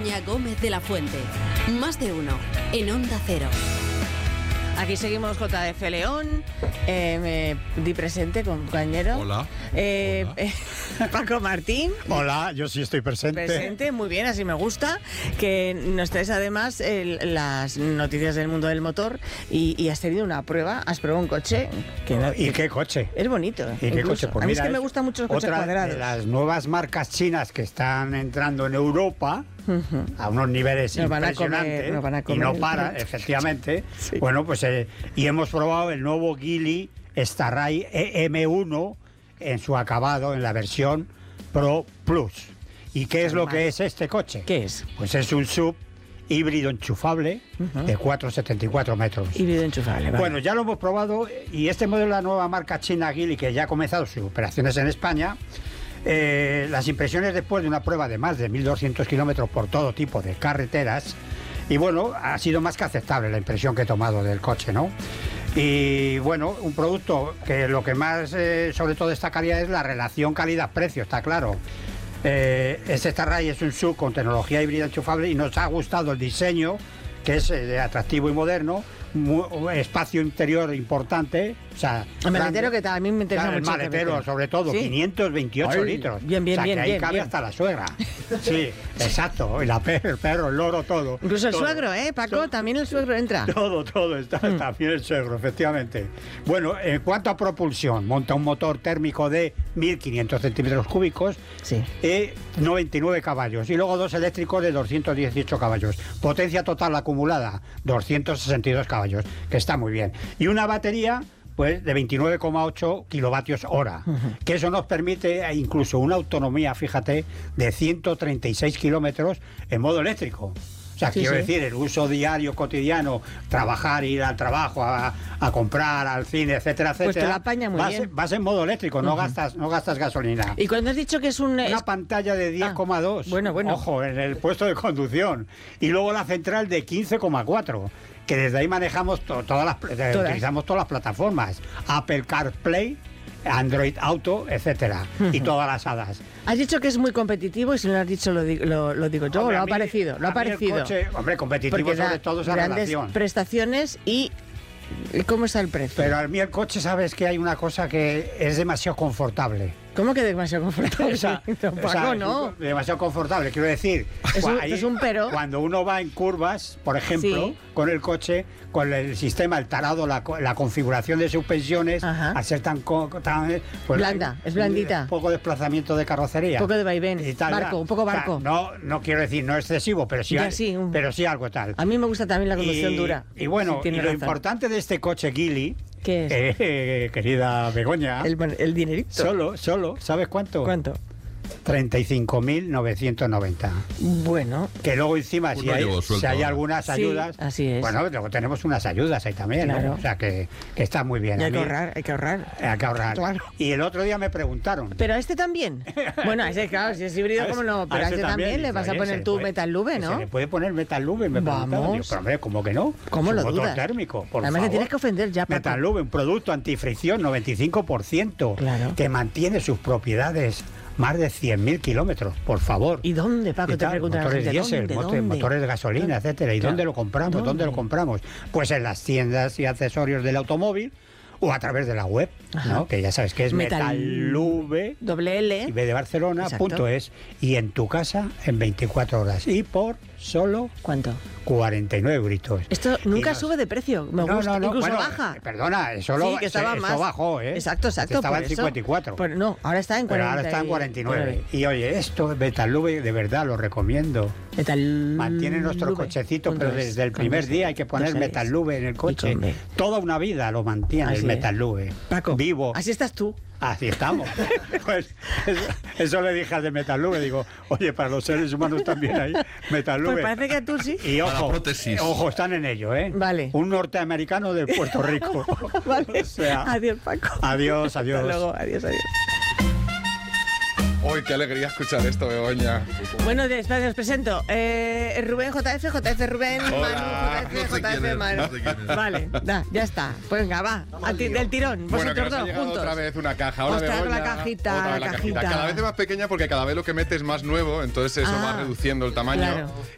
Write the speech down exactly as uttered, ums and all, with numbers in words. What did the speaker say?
Begoña Gómez de la Fuente. Más de uno en Onda Cero. Aquí seguimos J F León, eh, me di presente, compañero. Hola. Eh, Hola. Eh, Paco Martín. Hola, yo sí estoy presente. Presente, muy bien, así me gusta. Que nos traes además el, las noticias del mundo del motor y, y has tenido una prueba, has probado un coche. Que no, ¿Y qué coche? Es bonito. ¿Y qué coche? Pues a mí mira, es que me gustan mucho los coches otra cuadrados. de las nuevas marcas chinas que están entrando en Europa uh-huh. a unos niveles nos impresionantes van a comer, nos van a comer. Y no para, efectivamente. Sí. Bueno, pues eh, y hemos probado el nuevo Geely Starray E M uno en su acabado, en la versión Pro Plus. ¿Y qué es lo que es este coche? ¿Qué es? Pues es un sub híbrido enchufable uh-huh. de cuatro coma setenta y cuatro metros. Híbrido enchufable, vale. Bueno, ya lo hemos probado y este modelo de la nueva marca china Geely, que ya ha comenzado sus operaciones en España, eh, las impresiones después de una prueba de más de mil doscientos kilómetros por todo tipo de carreteras, y bueno, ha sido más que aceptable la impresión que he tomado del coche, ¿no? Y bueno, un producto que lo que más eh, sobre todo destacaría es la relación calidad-precio, está claro. Eh, este Starray es un sub con tecnología híbrida enchufable y nos ha gustado el diseño, que es eh, atractivo y moderno, muy, espacio interior importante. O sea, el maletero, que también me interesa claro, mucho. El maletero, sobre todo, ¿sí? quinientos veintiocho Ay, litros. Bien, bien, o sea, bien. que ahí bien, cabe bien. hasta la suegra. Sí, exacto. Y la perro, el perro, el loro, todo. Incluso el todo. suegro, ¿eh, Paco? Todo. También el suegro entra. Todo, todo, está, mm. también el suegro, efectivamente. Bueno, en cuanto a propulsión, monta un motor térmico de mil quinientos centímetros cúbicos, sí. eh, noventa y nueve caballos, y luego dos eléctricos de doscientos dieciocho caballos. Potencia total acumulada, doscientos sesenta y dos caballos, que está muy bien. Y una batería pues de veintinueve coma ocho kilovatios hora, uh-huh. que eso nos permite incluso una autonomía, fíjate, de ciento treinta y seis kilómetros en modo eléctrico. O sea, sí, quiero sí. decir, el uso diario, cotidiano, trabajar, ir al trabajo, a, a comprar, al cine, etcétera, etcétera. Pues te la apaña muy vas, bien. Vas en modo eléctrico, uh-huh. no gastas no gastas gasolina. Y cuando has dicho que es un... Una es... pantalla de diez coma dos, ah, bueno, bueno. ojo, en el puesto de conducción. Y luego la central de quince coma cuatro, que desde ahí manejamos to- todas las... ¿Todas? utilizamos todas las plataformas. Apple CarPlay, Android Auto, etcétera, uh-huh. y todas las hadas. Has dicho que es muy competitivo y si no lo has dicho lo digo, lo, lo digo yo, hombre, lo ha mí, parecido, lo ha parecido. Coche, hombre, competitivo porque sobre todo esa grandes relación. Prestaciones y ¿cómo está el precio? Pero a mí el coche, sabes que hay una cosa que es demasiado confortable. ¿Cómo que demasiado confortable? O sea, Paco, o sea, no. Demasiado confortable, quiero decir. Es un, ahí, es un pero. Cuando uno va en curvas, por ejemplo, sí. con el coche, con el sistema, el tarado, la, la configuración de suspensiones, ajá. al ser tan... tan pues, blanda, es blandita. Un poco de desplazamiento de carrocería. Un poco de vaivén, y tal, barco, un poco barco. O sea, no, no quiero decir, no excesivo, pero sí, hay, sí, un... pero sí algo tal. A mí me gusta también la conducción y, dura. Y bueno, si y lo razón. importante de este coche Geely, ¿qué es? Eh, eh, querida Begoña, el, el dinerito. Solo, solo, ¿sabes cuánto? ¿Cuánto? treinta y cinco mil novecientos noventa. Bueno. Que luego encima, pues si, no hay, suelto, si hay ¿no? algunas sí, ayudas... así es. Bueno, luego tenemos unas ayudas ahí también, claro. ¿no? O sea, que, que está muy bien. Y hay mí, que ahorrar, hay que ahorrar. Hay que ahorrar. Claro. Y el otro día me preguntaron... ¿Pero a este también? Bueno, a ese, claro, si es híbrido, ¿cómo no? Pero a, a este también, también le vas a poner tu Metal Lube, ¿no? Se le puede poner Metal Lube, me preguntaron. Digo, pero hombre, ¿cómo que no? ¿Cómo lo motor dudas? térmico, por Además, favor. te tienes que ofender ya, Paco. Metal Lube, un producto antifricción, noventa y cinco por ciento. Claro. Que mantiene sus propiedades... Más de cien mil kilómetros, por favor. ¿Y dónde, Paco? ¿Y te preguntan motores la gente, diésel, ¿dónde, motores, dónde? motores de gasolina, ¿Dónde? etcétera. ¿Y claro. dónde lo compramos? ¿Dónde? ¿Dónde lo compramos? Pues en las tiendas y accesorios del automóvil o a través de la web, ¿no? Que ya sabes que es Metallube, doble L, y B de Barcelona, punto es, y en tu casa en veinticuatro horas. Y por solo... ¿Cuánto? cuarenta y nueve euritos. Esto nunca nos... sube de precio, me no, gusta, no, no, incluso bueno, baja. Perdona, eso, lo, sí, que estaba eso más... bajó, ¿eh? Exacto, exacto. Estaba por en cincuenta y cuatro. Por, no, ahora está en cuarenta. Pero ahora está en cuarenta y nueve. Y oye, esto, Metallube, de verdad, lo recomiendo. Metallube. Mantiene nuestro cochecito, pero desde el primer día hay que poner Metallube en el coche. Toda una vida lo mantiene el Metallube. Paco, vivo. Así estás tú. Así estamos. Pues eso, eso le dije al de Metallube, digo, oye, para los seres humanos también hay Metallube. Pues parece que tú sí. Y ojo, prótesis. ojo, están en ello, ¿eh? Vale. Un norteamericano de Puerto Rico. Vale. O sea, adiós, Paco. Adiós, adiós. Hasta luego, adiós, adiós. ¡Uy, qué alegría escuchar esto, Begoña! Bueno, después os presento. Eh, Rubén J F, J F Rubén, Hola. Manu J F, No sé J F quién es, Manu. no sé quién es. Vale, da, ya está. Pues venga, va. A ti, del tirón. Bueno, que Vosotros nos ha dos llegado juntos. otra vez una caja. Hola, Ostras, Begoña. la cajita, Otra vez la cajita. Cada vez es más pequeña porque cada vez lo que metes es más nuevo, entonces eso Ah, va reduciendo el tamaño. claro.